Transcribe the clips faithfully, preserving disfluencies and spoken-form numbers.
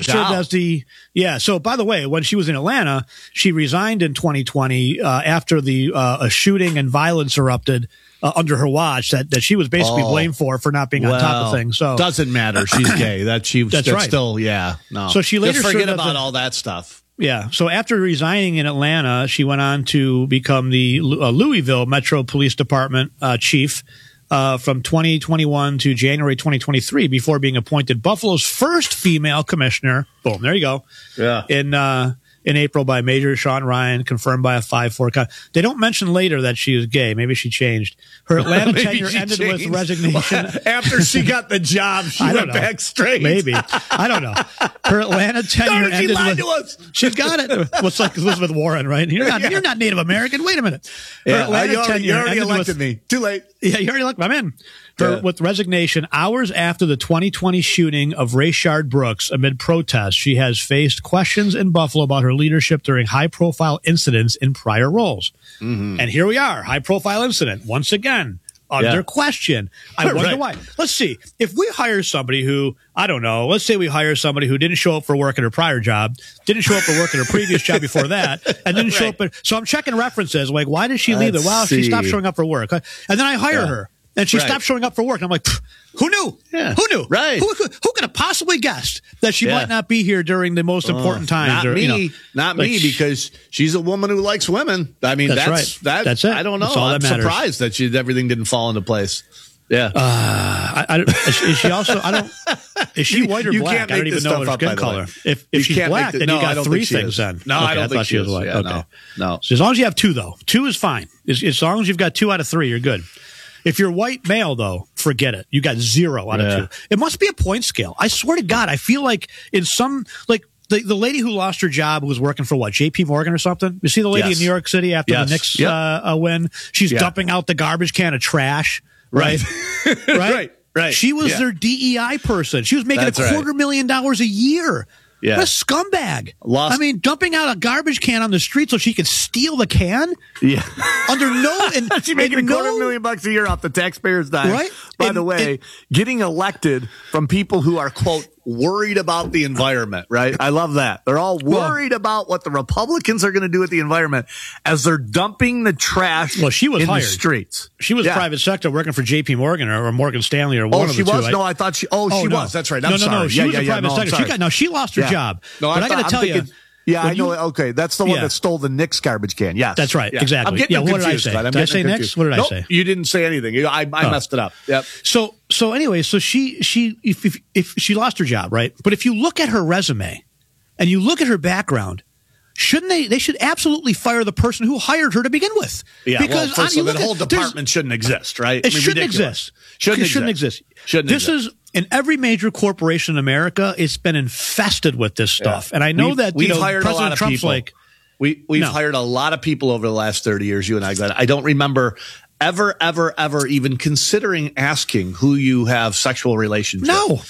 served as the yeah. So by the way, when she was in Atlanta, she resigned in twenty twenty uh, after the uh, a shooting and violence erupted uh, under her watch that, that she was basically Oh. blamed for for not being well, on top of things. So doesn't matter. She's gay. That she. That's that's right. Still, yeah. No. So she later Just forget served as about a- all that stuff. Yeah. So after resigning in Atlanta, she went on to become the uh, Louisville Metro Police Department uh, chief uh, from twenty twenty-one to January twenty twenty-three before being appointed Buffalo's first female commissioner. Boom. There you go. Yeah. In, uh, in April by Major Sean Ryan, confirmed by a five four. Con- they don't mention later that she is gay. Maybe she changed. Her Atlanta Maybe tenure she ended changed. with resignation. After she got the job, she I don't went know. back straight. Maybe. I don't know. Her Atlanta tenure No, she ended lied with, to us. She's got it. Well, it's like Elizabeth Warren, right? You're not, Yeah. you're not Native American. Wait a minute. Her Yeah, Atlanta you already, tenure you already ended elected with, me. Too late. Yeah, you already elected. I'm in. Her, Yeah. With resignation, hours after the twenty twenty shooting of Rayshard Brooks amid protests, she has faced questions in Buffalo about her leadership during high-profile incidents in prior roles. Mm-hmm. And here we are, high-profile incident, once again, under Yeah. question. I wonder Right. why. Let's see. If we hire somebody who, I don't know, let's say we hire somebody who didn't show up for work at her prior job, didn't show up for work at her previous job before that, and didn't show Right. up. At, so I'm checking references. Like, why did she leave Let's it? Well, she see. stopped showing up for work. And then I hire Yeah. her. And she Right. stopped showing up for work. And I'm like, "Pfft, who knew? Yeah. Who knew? Right. Who, who, who could have possibly guessed that she Yeah. might not be here during the most important times? Not or, me. you know, not like, me, because she's a woman who likes women. I mean, That's that's, right. that. That's it. I don't know. That's all I'm that matters. surprised that she, everything didn't fall into place. Yeah. I, I, don't- is, is she also? I don't. Is she white or You black? can't I don't make even this know stuff her up, by skin the color. way. If You if she's can't make black, the- then no, you I got don't three think she things. is. Then No, okay, I don't thought think she she was is. white. Yeah, okay, no, no. So as long as you have two, though, two is fine. As, as long as you've got two out of three, you're good. If you're white male, though, forget it. You got zero out Yeah. of two. It must be a point scale. I swear to God, I feel like in some like. The, the lady who lost her job who was working for what, J P Morgan or something? You see the lady Yes. in New York City after Yes. the Knicks Yep. uh, uh, win? She's Yeah. dumping out the garbage can of trash, right? right? Right, right. She was Yeah. their D E I person. She was making That's a right. quarter million dollars a year. Yeah. What a scumbag. Lost- I mean, dumping out a garbage can on the street so she could steal the can? Yeah. Under no... And, She's making a and quarter no, million bucks a year off the taxpayers' dime. Right? By And- the way, and- getting elected from people who are, quote, Worried about the environment, right? I love that. They're all worried about what the Republicans are going to do with the environment as they're dumping the trash Well, she was in hired. the streets. She was Yeah. private sector working for J P Morgan or, or Morgan Stanley or one Oh, of she the two. was? I- No, I thought she. Oh, Oh, she no. was. That's right. I'm no, no, sorry. no. She yeah, was yeah, a yeah. private No, I'm sector. She sorry. got, no, she lost her Yeah. job. No, I but I got thought- to I'm tell you... thinking- Yeah, I When know. you- Okay, that's the one Yeah. that stole the Knicks garbage can. Yes, That's right. Yeah. Exactly. I'm getting yeah, them what did I confused, say? Glenn. I'm Did I getting say them next? confused. What did I Nope, say? You didn't say anything. You- I, I Oh. messed it up. Yep. So so anyway, so she she if, if if she lost her job, right? But if you look at her resume and you look at her background, shouldn't they? They should absolutely fire the person who hired her to begin with. Yeah. because well, first you of all, look the whole at- there's- department shouldn't exist, right? It I mean, shouldn't ridiculous. exist. Shouldn't it shouldn't exist. exist. Shouldn't this exist. is in every major corporation in America. It's been infested with this stuff, and I know We've- that you we've know, hired a President lot of Trump's people. like. We we've No. hired a lot of people over the last thirty years. You and I, Glenn. I don't remember ever, ever, ever even considering asking who you have sexual relations. No.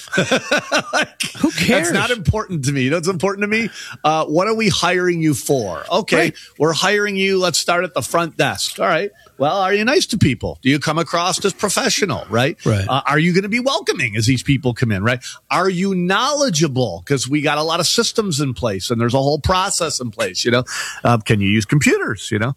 Like, Who cares? That's not important to me. You know what's important to me? Uh, what are we hiring you for? Okay, Right. we're hiring you. Let's start at the front desk. All right. Well, are you nice to people? Do you come across as professional? Right. Right. Uh, are you going to be welcoming as these people come in? Right. Are you knowledgeable? Because we got a lot of systems in place and there's a whole process in place. You know, uh, can you use computers? You know,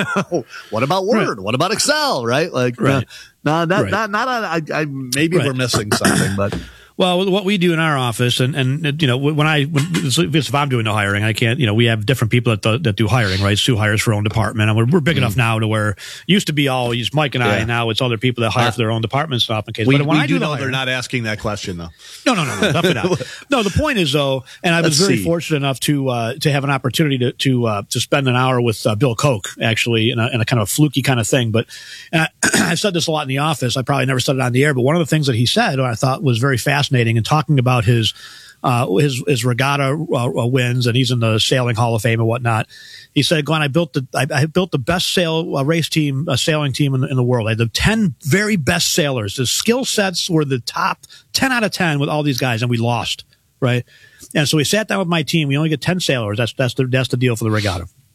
what about Word? Right. What about Excel? Right. Like, Right. no, not, Right. not, not, I, I, maybe Right. we're missing something, but. Well, what we do in our office, and, and you know, when I, when, if I'm doing the hiring, I can't, you know, we have different people that do, that do hiring, right? Sue hires for her own department, and we're, we're big mm. enough now to where it used to be always Mike and I, Yeah. and now it's other people that hire uh, for their own department stuff. In case, we, but when we I do do know the they're hiring, not asking that question, though. No, no, no, no, definitely not. No, the point is though, and I was Let's very see. fortunate enough to uh, to have an opportunity to to uh, to spend an hour with uh, Bill Koch, actually, in a, in a kind of a fluky kind of thing. But and I, I said this a lot in the office. I probably never said it on the air, but one of the things that he said, I thought was very fascinating, and talking about his uh, his his regatta uh, wins, and he's in the Sailing Hall of Fame and whatnot. He said, "Glenn, I built the I, I built the best sail uh, race team, uh, sailing team in the, in the world. I had the ten very best sailors. The skill sets were the top ten out of ten with all these guys, and we lost." Right. And so we sat down with my team. We only get ten sailors. That's, that's the, that's the deal for the regatta.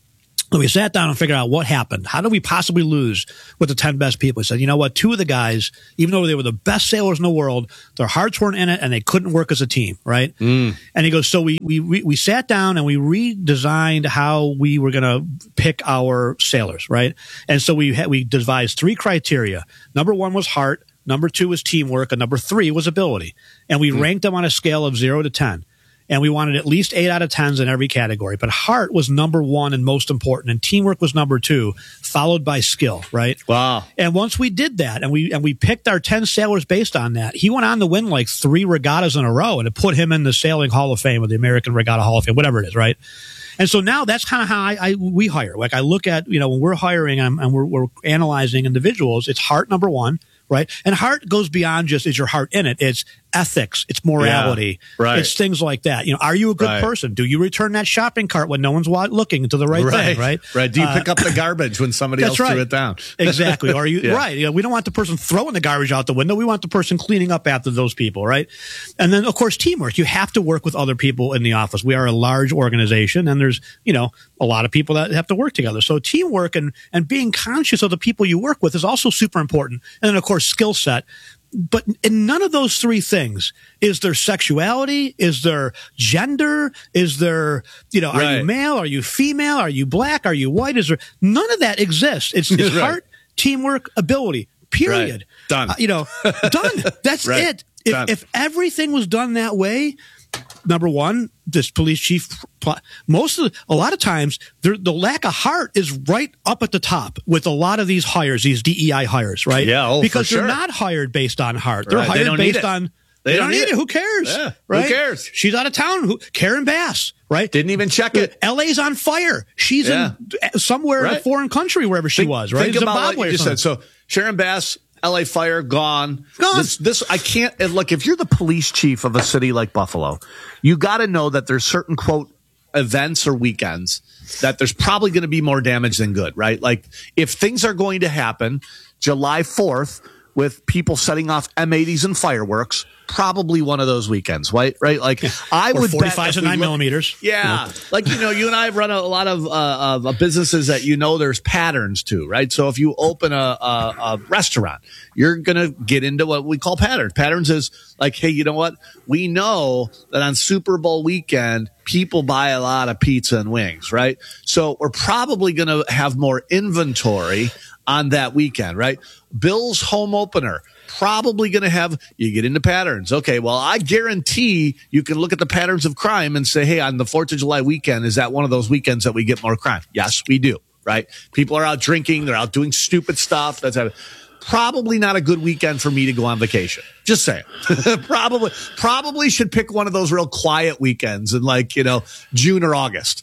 So we sat down and figured out what happened. How did we possibly lose with the ten best people? He said, you know what? Two of the guys, even though they were the best sailors in the world, their hearts weren't in it and they couldn't work as a team, right? Mm. And he goes, so we, we, we, we sat down and we redesigned how we were going to pick our sailors, right? And so we had, we devised three criteria. Number one was heart. Number two was teamwork. And number three was ability. And we mm. ranked them on a scale of zero to ten. And we wanted at least eight out of tens in every category. But heart was number one and most important, and teamwork was number two, followed by skill, right? Wow. And once we did that, and we and we picked our ten sailors based on that, he went on to win like three regattas in a row, and it put him in the Sailing Hall of Fame or the American Regatta Hall of Fame, whatever it is, right? And so now that's kind of how I, I we hire. Like I look at, you know, when we're hiring and, and we're, we're analyzing individuals, it's heart number one, right? And heart goes beyond just is your heart in it. It's ethics, it's morality, yeah, right. It's things like that. You know, are you a good right. person? Do you return that shopping cart when no one's looking to the right, right. thing, right? Right. Do you uh, pick up the garbage when somebody else right. threw it down? Exactly. Or are you yeah. right? You know, we don't want the person throwing the garbage out the window. We want the person cleaning up after those people, right? And then, of course, teamwork. You have to work with other people in the office. We are a large organization, and there's, you know, a lot of people that have to work together. So teamwork and and being conscious of the people you work with is also super important. And then, of course, skill set. But in none of those three things is there sexuality, is there gender, is there, you know, are right. you male, are you female, are you black, are you white? Is there none of that exists? It's, it's right. heart, teamwork, ability. Period. Right. Done. Uh, you know, done. That's right. it. If, done. if everything was done that way, number one, this police chief, most of the, a lot of times, the, the lack of heart is right up at the top with a lot of these hires, these D E I hires, right? Yeah, oh, because for they're sure. not hired based on heart. They're right. hired they based on. They, they don't, don't need it. it. Who cares? Yeah. Right? Who cares? She's out of town. Who, Karen Bass, right? Didn't even check it. L A's on fire. She's yeah. in somewhere right. in a foreign country, wherever she think, was, right? Think Zimbabwe about what you just said. So Sharon Bass, L A fire, gone. Gone. This, this, I can't, look, if you're the police chief of a city like Buffalo, you got to know that there's certain, quote, events or weekends that there's probably going to be more damage than good, right? Like if things are going to happen July fourth with people setting off M eighties and fireworks, probably one of those weekends, right? Right? Like I or would forty-fives and nine look, millimeters. Yeah. yeah. Like, you know, you and I have run a, a lot of, uh, of businesses that, you know, there's patterns to, right? So if you open a, a, a restaurant, you're going to get into what we call patterns. Patterns is like, hey, you know what? We know that on Super Bowl weekend, people buy a lot of pizza and wings, right? So we're probably going to have more inventory on that weekend, right? Bill's home opener, probably going to have, you get into patterns. Okay, well, I guarantee you can look at the patterns of crime and say, hey, on the fourth of July weekend, is that one of those weekends that we get more crime? Yes, we do, right? People are out drinking. They're out doing stupid stuff. That's probably not a good weekend for me to go on vacation. Just saying. probably, probably should pick one of those real quiet weekends in like, you know, June or August.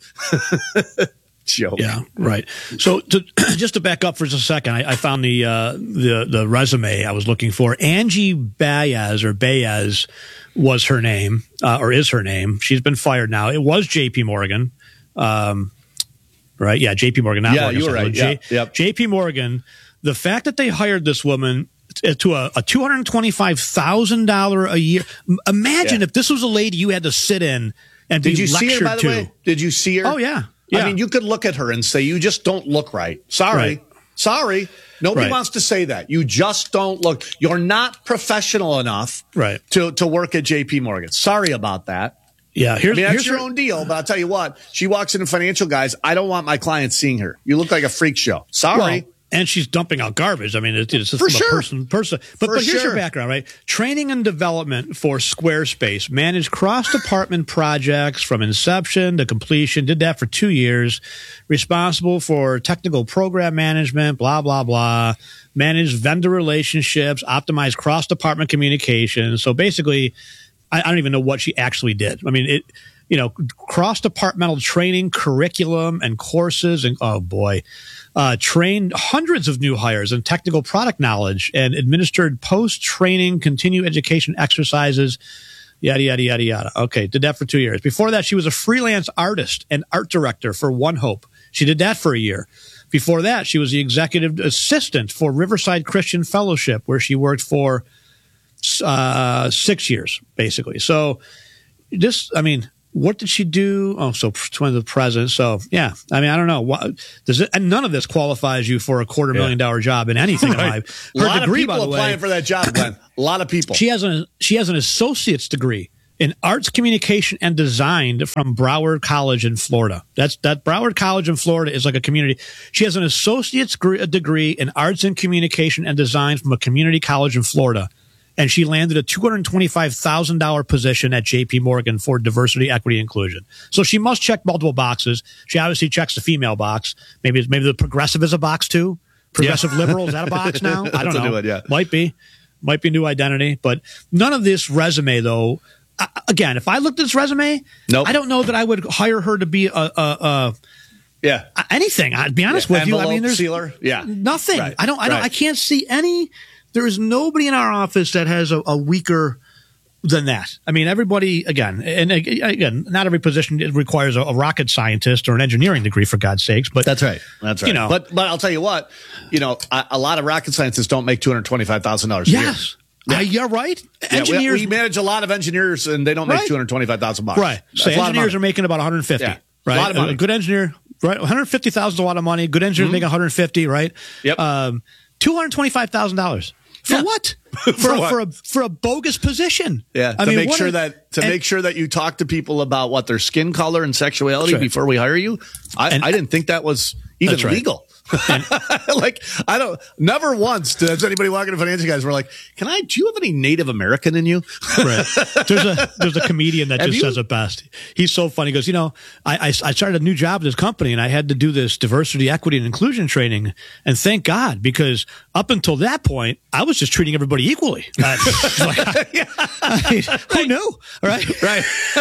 Joke. Yeah, right. So to, just to back up for just a second, I, I found the, uh, the, the resume I was looking for. Angie Baez or Baez was her name, uh, or is her name. She's been fired now. It was J P Morgan. Um, right. Yeah. J P Morgan. Not yeah, Morgan you were right. J- yeah, yep. J P Morgan. The fact that they hired this woman to a, a two hundred twenty-five thousand dollars a year. Imagine yeah. if this was a lady you had to sit in and Did be you lectured see her, by the to. way? Did you see her? Oh, yeah. Yeah. I mean, you could look at her and say, you just don't look right. Sorry. Right. Sorry. Nobody right. wants to say that. You just don't look. You're not professional enough right. to, to work at J P Morgan. Sorry about that. Yeah. Here's, I mean, that's here's your her, own deal, but I'll tell you what. She walks in financial guys. I don't want my clients seeing her. You look like a freak show. Sorry. Well, and she's dumping out garbage. I mean, it, it's just for from sure. a person, person. But, for but here's sure. her background, right? Training and development for Squarespace. Managed cross-department projects from inception to completion. Did that for two years. Responsible for technical program management, blah, blah, blah. Managed vendor relationships, optimized cross-department communication. So basically, I, I don't even know what she actually did. I mean, it, you know, cross-departmental training, curriculum, and courses. And oh, boy. Uh, trained hundreds of new hires in technical product knowledge and administered post-training continue education exercises, yada, yada, yada, yada. Okay, did that for two years. Before that, she was a freelance artist and art director for One Hope. She did that for a year. Before that, she was the executive assistant for Riverside Christian Fellowship, where she worked for uh, six years, basically. So this, I mean, what did she do? Oh, so one of the president. So yeah, I mean, I don't know. What does it? And none of this qualifies you for a quarter million dollar job in anything in life. A lot degree, of people applying way, for that job, Glenn. A lot of people. She has an she has an associate's degree in arts communication and design from Broward College in Florida. That's that Broward College in Florida is like a community. She has an associate's degree in arts and communication and design from a community college in Florida. And she landed a two hundred twenty-five thousand dollars position at J P Morgan for diversity, equity, inclusion. So she must check multiple boxes. She obviously checks the female box. Maybe maybe the progressive is a box too. Progressive yeah. liberal, is that a box now? I don't know. It, yeah. Might be. Might be new identity. But none of this resume, though. Uh, again, if I looked at this resume, nope. I don't know that I would hire her to be a, a, a yeah anything. I'd be honest yeah. with Envelope you. I mean, there's sealer. Yeah. nothing. Right. I don't. I don't. Right. I can't see any. There is nobody in our office that has a, a weaker than that. I mean, everybody, again, and again, not every position requires a, a rocket scientist or an engineering degree, for God's sakes. But that's right. That's right. You know, but but I'll tell you what, you know, a, a lot of rocket scientists don't make two hundred twenty-five thousand dollars a year. Yes. Yeah. Uh, you're right. Yeah, engineers, we, we manage a lot of engineers, and they don't make right. two hundred twenty-five thousand bucks. Right. So engineers are making about one hundred fifty. Yeah. Right. A lot of money. A good engineer, right? one hundred fifty thousand is a lot of money. Good engineers mm-hmm. make one hundred fifty. Right. Yep. Um, two hundred twenty-five thousand dollars. For yeah. what? For, for, what? for a for a bogus position. Yeah, I to mean, make sure a, that to and, make sure that you talk to people about what their skin color and sexuality right. before we hire you. I, and, I didn't think that was even right. legal. And, like I don't. Never once does anybody walk into financial guys. We're like, can I? Do you have any Native American in you? Right. There's a there's a comedian that have just you? says it best. He's so funny. He goes, you know, I, I I started a new job at this company and I had to do this diversity, equity, and inclusion training. And thank God, because up until that point, I was just treating everybody equally. Uh, like, I, I mean, who knew? Right. Right.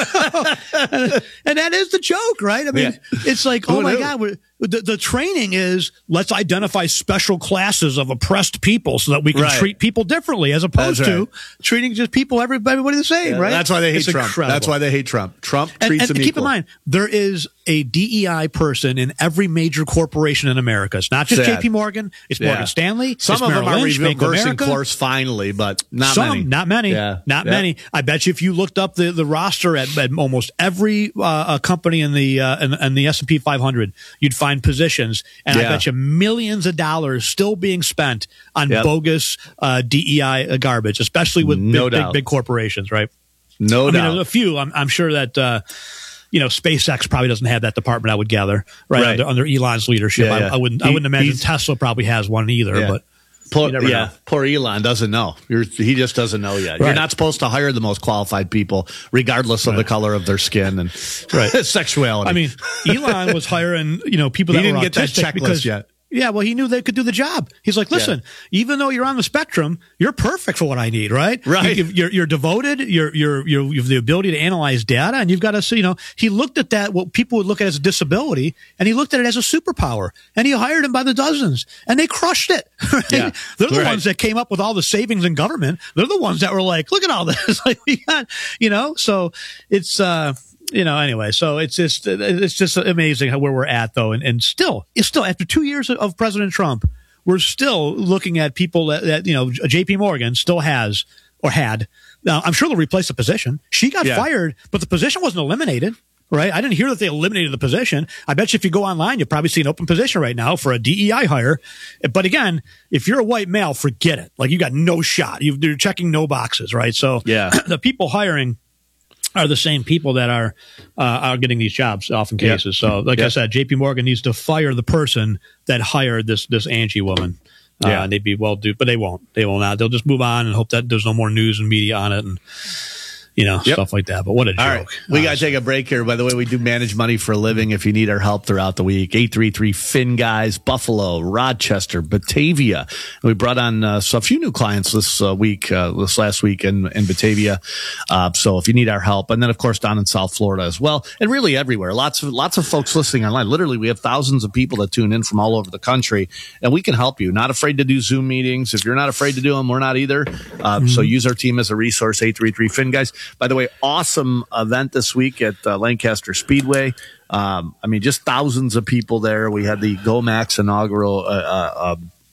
and, and that is the joke, right? I mean, yeah. it's like, who oh my knew? God. We're, The, the training is let's identify special classes of oppressed people so that we can right. treat people differently as opposed right. to treating just people, everybody, everybody the same, yeah, right? That's why they hate it's Trump. Incredible. That's why they hate Trump. Trump and, treats and them keep equal. in mind, there is a D E I person in every major corporation in America. It's not just Sad. J P Morgan. It's yeah. Morgan Stanley. Some it's of Merrill them are Lynch, reversing course finally, but not Some, many. Not many. Yeah. Not yeah. many. I bet you if you looked up the, the roster at, at almost every uh, company in the uh, in, in the S and P five hundred, you'd find positions, and yeah. I bet you millions of dollars still being spent on yep. bogus uh, D E I garbage, especially with no big, doubt. big, big corporations, right? No I doubt. mean, a few. I'm, I'm sure that. Uh, You know, SpaceX probably doesn't have that department. I would gather, right, right. Under, under Elon's leadership. Yeah, yeah. I, I wouldn't. He, I wouldn't imagine Tesla probably has one either. Yeah. But poor, you never yeah, know. poor Elon doesn't know. You're, he just doesn't know yet. Right. You're not supposed to hire the most qualified people, regardless of right. the color of their skin and right. sexuality. I mean, Elon was hiring you know people he that didn't were get that autistic checklist because, yet. Yeah, well, he knew they could do the job. He's like, listen, yeah. even though you're on the spectrum, you're perfect for what I need, right? Right. You, you're, you're devoted. You're, you're, you're, you have the ability to analyze data, and you've got to, you know, he looked at that, what people would look at as a disability, and he looked at it as a superpower, and he hired him by the dozens, and they crushed it. Right? Yeah. They're the right. ones that came up with all the savings in government. They're the ones that were like, look at all this. Like, we got, you know, so it's, uh, you know, anyway, so it's just it's just amazing how where we're at though, and, and still, it's still after two years of President Trump, we're still looking at people that, that you know, J P Morgan still has or had. Now, I'm sure they'll replace the position. She got yeah. fired, but the position wasn't eliminated, right? I didn't hear that they eliminated the position. I bet you if you go online, you'll probably see an open position right now for a D E I hire. But again, if you're a white male, forget it. Like you got no shot. You've, you're checking no boxes, right? So yeah. the people hiring are the same people that are uh, are getting these jobs often cases. Yep. So, like yep. I said, J P Morgan needs to fire the person that hired this this Angie woman. Uh, yeah, and they'd be well due, but they won't. They will not. They'll just move on and hope that there's no more news and media on it and you know yep. stuff like that. But what a joke! All right, we got to take a break here. By the way, we do manage money for a living. If you need our help throughout the week, eight three three Fin Guys, Buffalo, Rochester, Batavia. We brought on uh, so a few new clients this uh, week, uh, this last week in, in Batavia. Uh, so if you need our help, and then of course down in South Florida as well, and really everywhere. Lots of lots of folks listening online. Literally, we have thousands of people that tune in from all over the country, and we can help you. Not afraid to do Zoom meetings. If you're not afraid to do them, we're not either. Uh, mm-hmm. So use our team as a resource. eight three three Fin Guys. By the way, awesome event this week at uh, Lancaster Speedway. Um, I mean, just thousands of people there. We had the GoMax inaugural uh, uh,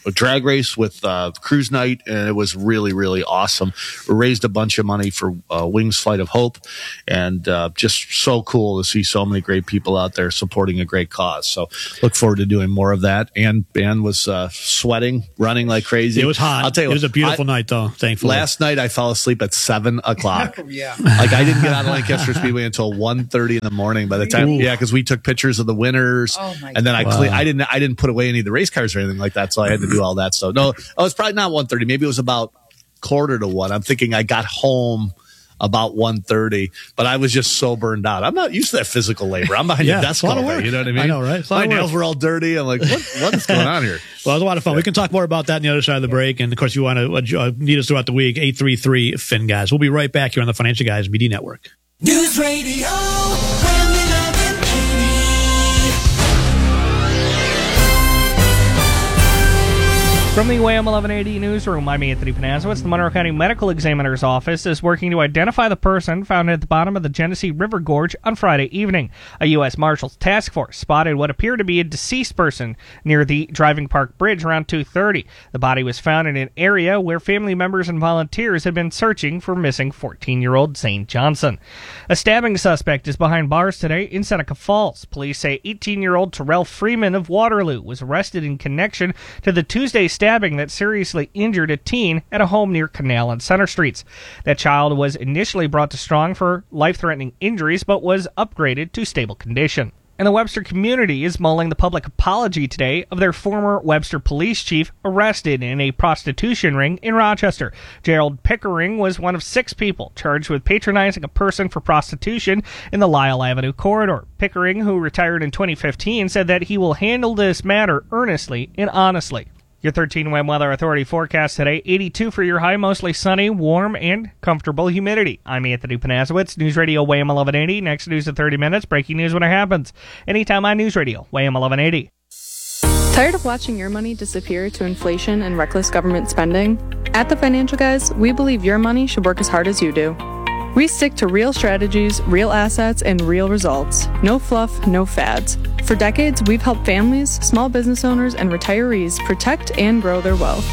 a drag race with uh, cruise night, and it was really, really awesome. We raised a bunch of money for uh, Wings Flight of Hope, and uh, just so cool to see so many great people out there supporting a great cause. So look forward to doing more of that. And Ann was uh, sweating, running like crazy. It was hot. I'll tell you, it was a beautiful I, night, though. Thankfully, last night I fell asleep at seven o'clock. Yeah, like I didn't get out of Lancaster Speedway until one thirty in the morning. By the time, Ooh. yeah, because we took pictures of the winners, Oh, my and then I God. cle- I didn't I didn't put away any of the race cars or anything like that, so I had to do all that. So no, oh, it's probably not one thirty. Maybe it was about quarter to one. I'm thinking I got home about one thirty, but I was just so burned out. I'm not used to that physical labor. I'm behind Yeah, your desk it's a lot all of day. work. You know what I mean? I know, right? It's a lot My of work. nails were all dirty. I'm like, what, what is going on here? Well, it was a lot of fun. We can talk more about that on the other side of the break. And of course, you want to uh, need us throughout the week. eight three three Fin Guys. We'll be right back here on the Financial Guys Media Network. News Radio, Wham eleven eighty. From the Wham eleven eighty newsroom, I'm Anthony Panazowitz. The Monroe County Medical Examiner's Office is working to identify the person found at the bottom of the Genesee River Gorge on Friday evening. A U S Marshals task force spotted what appeared to be a deceased person near the Driving Park Bridge around two thirty. The body was found in an area where family members and volunteers had been searching for missing fourteen-year-old Zane Johnson. A stabbing suspect is behind bars today in Seneca Falls. Police say eighteen-year-old Terrell Freeman of Waterloo was arrested in connection to the Tuesday stabbing that seriously injured a teen at a home near Canal and Center Streets. That child was initially brought to Strong for life-threatening injuries, but was upgraded to stable condition. And the Webster community is mulling the public apology today of their former Webster police chief arrested in a prostitution ring in Rochester. Gerald Pickering was one of six people charged with patronizing a person for prostitution in the Lyle Avenue corridor. Pickering, who retired in twenty fifteen, said that he will handle this matter earnestly and honestly. Your thirteen Wham Weather Authority forecast today, eighty-two for your high, mostly sunny, warm, and comfortable humidity. I'm Anthony Panazowitz, News Radio Wham eleven eighty. Next news in thirty minutes, breaking news when it happens. Anytime on News Radio, Wham eleven eighty. Tired of watching your money disappear to inflation and reckless government spending? At the Financial Guys, we believe your money should work as hard as you do. We stick to real strategies, real assets, and real results. No fluff, no fads. For decades, we've helped families, small business owners, and retirees protect and grow their wealth.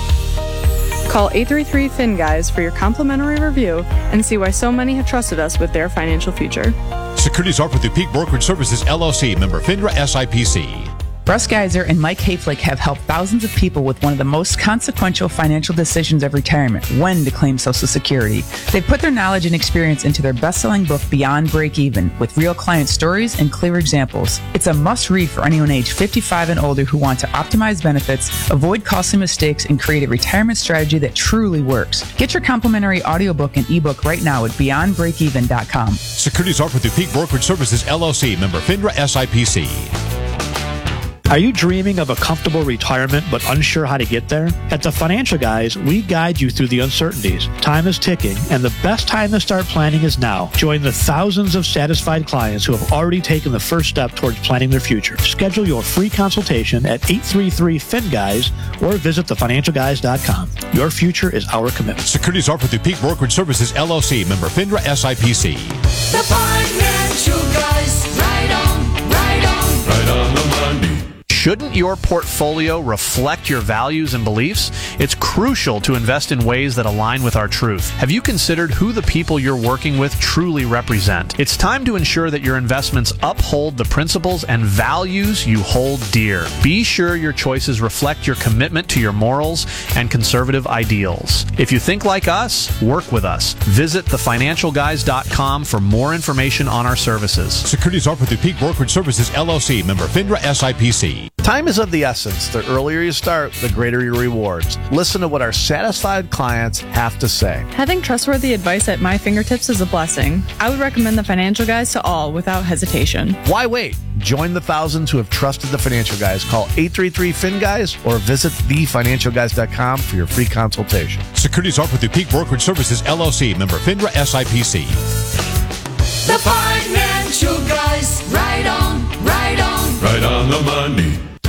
Call eight three three Fin Guys for your complimentary review and see why so many have trusted us with their financial future. Securities offered through Peak Brokerage Services, L L C, member FINRA S I P C. Russ Geiser and Mike Hayflick have helped thousands of people with one of the most consequential financial decisions of retirement, when to claim Social Security. They've put their knowledge and experience into their best-selling book, Beyond Break Even, with real client stories and clear examples. It's a must-read for anyone age fifty-five and older who want to optimize benefits, avoid costly mistakes, and create a retirement strategy that truly works. Get your complimentary audiobook and ebook right now at beyond break even dot com. Securities offered through Peak Brokerage Services, L L C, member FINRA S I P C. Are you dreaming of a comfortable retirement but unsure how to get there? At the Financial Guys, we guide you through the uncertainties. Time is ticking, and the best time to start planning is now. Join the thousands of satisfied clients who have already taken the first step towards planning their future. Schedule your free consultation at eight three three Fin Guys or visit the financial guys dot com. Your future is our commitment. Securities offered through Peak Brokerage Services, L L C, member FINRA S I P C. The Financial Guys, right on, right on, right on the money. Shouldn't your portfolio reflect your values and beliefs? It's crucial to invest in ways that align with our truth. Have you considered who the people you're working with truly represent? It's time to ensure that your investments uphold the principles and values you hold dear. Be sure your choices reflect your commitment to your morals and conservative ideals. If you think like us, work with us. Visit the financial guys dot com for more information on our services. Securities offered through Peak Brokerage Services, L L C, member FINRA S I P C. Time is of the essence. The earlier you start, the greater your rewards. Listen to what our satisfied clients have to say. Having trustworthy advice at my fingertips is a blessing. I would recommend the Financial Guys to all without hesitation. Why wait? Join the thousands who have trusted the Financial Guys. Call eight three three Fin Guys or visit the financial guys dot com for your free consultation. Securities offered through Peak Brokerage Services, L L C, member FINRA S I P C. The Financial Guys, right on, right on, right on the money.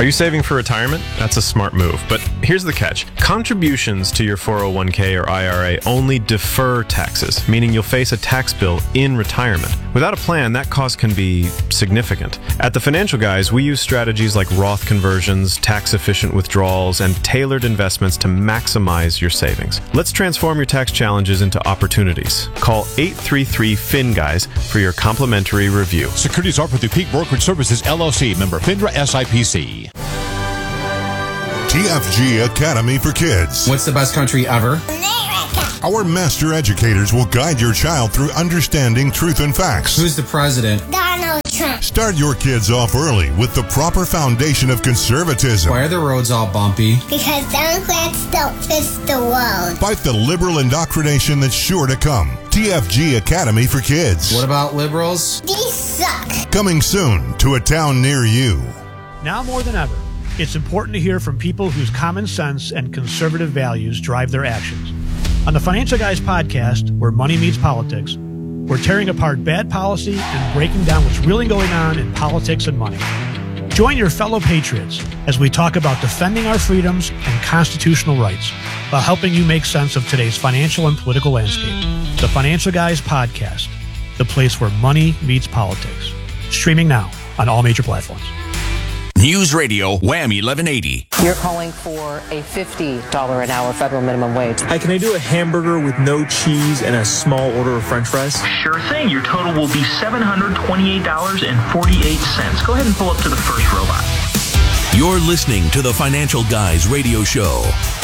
Are you saving for retirement? That's a smart move. But here's the catch. Contributions to your four oh one k or I R A only defer taxes, meaning you'll face a tax bill in retirement. Without a plan, that cost can be significant. At the Financial Guys, we use strategies like Roth conversions, tax-efficient withdrawals, and tailored investments to maximize your savings. Let's transform your tax challenges into opportunities. Call eight three three F I N Guys for your complimentary review. Securities offered through Peak Brokerage Services, L L C, member FINRA S I P C. T F G Academy for Kids. What's the best country ever? America. Our master educators will guide your child through understanding truth and facts. Who's the president? Donald Trump. Start your kids off early with the proper foundation of conservatism. Why are the roads all bumpy? Because Democrats don't fix the world. Fight the liberal indoctrination that's sure to come. T F G Academy for Kids. What about liberals? These suck. Coming soon to a town near you. Now more than ever, it's important to hear from people whose common sense and conservative values drive their actions. On the Financial Guys podcast, where money meets politics, we're tearing apart bad policy and breaking down what's really going on in politics and money. Join your fellow patriots as we talk about defending our freedoms and constitutional rights while helping you make sense of today's financial and political landscape. The Financial Guys podcast, the place where money meets politics. Streaming now on all major platforms. News Radio Wham eleven eighty. You're calling for a fifty dollars an hour federal minimum wage. Hi, can I do a hamburger with no cheese and a small order of french fries? Sure thing. Your total will be seven hundred twenty-eight dollars and forty-eight cents. Go ahead and pull up to the first robot. You're listening to the Financial Guys radio show.